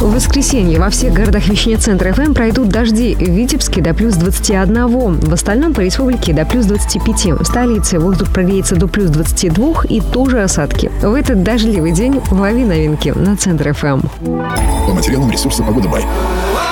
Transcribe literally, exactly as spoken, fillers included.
В воскресенье во всех городах вещания центра эф эм пройдут дожди. В Витебске до плюс двадцати одного. В остальном по республике до плюс двадцати пяти. В столице воздух прогреется до плюс двадцати двух и тоже осадки. В этот дождливый день лови новинки на центр эф эм. По материалам ресурса «Погода Бай».